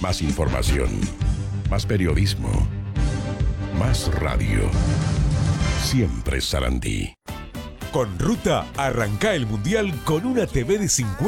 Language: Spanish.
Más información, más periodismo, más radio. Siempre Sarandí. Con Ruta, arranca el Mundial con una TV de 50